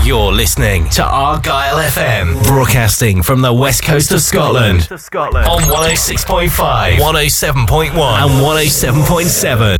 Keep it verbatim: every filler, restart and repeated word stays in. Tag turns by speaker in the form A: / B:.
A: You're listening to Argyle F M, broadcasting from the west coast of Scotland on one oh six point five, one oh seven point one and one oh seven point seven.